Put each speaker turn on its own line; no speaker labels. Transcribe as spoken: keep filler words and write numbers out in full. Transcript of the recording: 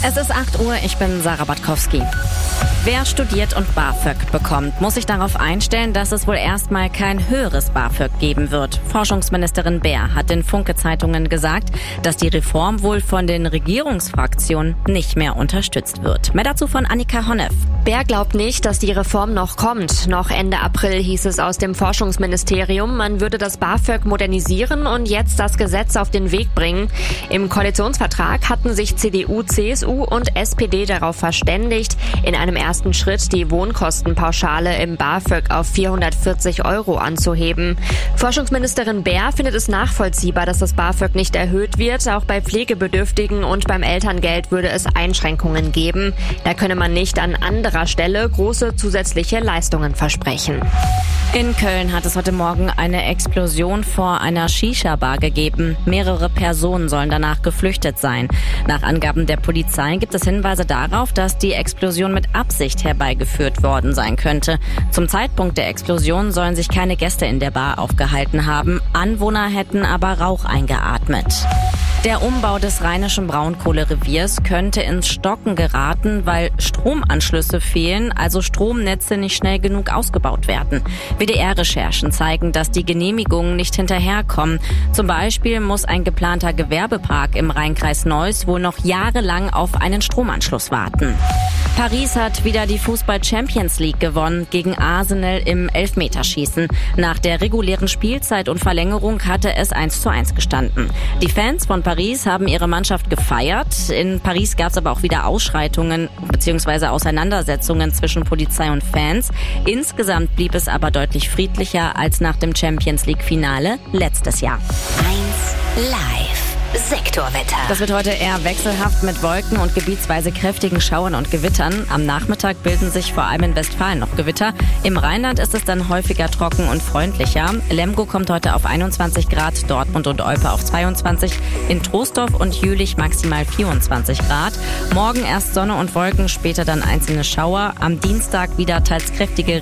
Es ist acht Uhr, ich bin Sarah Batkowski. Wer studiert und BAföG bekommt, muss sich darauf einstellen, dass es wohl erstmal kein höheres BAföG geben wird. Forschungsministerin Baer hat den Funke-Zeitungen gesagt, dass die Reform wohl von den Regierungsfraktionen nicht mehr unterstützt wird. Mehr dazu von Annika Honneff.
Baer glaubt nicht, dass die Reform noch kommt. Noch Ende April hieß es aus dem Forschungsministerium, man würde das BAföG modernisieren und jetzt das Gesetz auf den Weg bringen. Im Koalitionsvertrag hatten sich C D U, C S U und S P D darauf verständigt, in einem ersten Schritt die Wohnkostenpauschale im BAföG auf vierhundertvierzig Euro anzuheben. Forschungsministerin Baer findet es nachvollziehbar, dass das BAföG nicht erhöht wird. Auch bei Pflegebedürftigen und beim Elterngeld würde es Einschränkungen geben. Da könne man nicht an anderer Stelle große zusätzliche Leistungen versprechen.
In Köln hat es heute Morgen eine Explosion vor einer Shisha-Bar gegeben. Mehrere Personen sollen danach geflüchtet sein. Nach Angaben der Polizei gibt es Hinweise darauf, dass die Explosion mit Absicht herbeigeführt worden sein könnte. Zum Zeitpunkt der Explosion sollen sich keine Gäste in der Bar aufgehalten haben. Anwohner hätten aber Rauch eingeatmet. Der Umbau des Rheinischen Braunkohlereviers könnte ins Stocken geraten, weil Stromanschlüsse fehlen, also Stromnetze nicht schnell genug ausgebaut werden. W D R-Recherchen zeigen, dass die Genehmigungen nicht hinterherkommen. Zum Beispiel muss ein geplanter Gewerbepark im Rheinkreis Neuss wohl noch jahrelang auf einen Stromanschluss warten. Paris hat wieder die Fußball-Champions League gewonnen gegen Arsenal im Elfmeterschießen. Nach der regulären Spielzeit und Verlängerung hatte es eins zu eins gestanden. Die Fans von Paris haben ihre Mannschaft gefeiert. In Paris gab es aber auch wieder Ausschreitungen bzw. Auseinandersetzungen zwischen Polizei und Fans. Insgesamt blieb es aber deutlich friedlicher als nach dem Champions League-Finale letztes Jahr.
eins live. Sektorwetter.
Das wird heute eher wechselhaft mit Wolken und gebietsweise kräftigen Schauern und Gewittern. Am Nachmittag bilden sich vor allem in Westfalen noch Gewitter. Im Rheinland ist es dann häufiger trocken und freundlicher. Lemgo kommt heute auf einundzwanzig Grad, Dortmund und Olpe auf zweiundzwanzig, in Troisdorf und Jülich maximal vierundzwanzig Grad. Morgen erst Sonne und Wolken, später dann einzelne Schauer. Am Dienstag wieder teils kräftige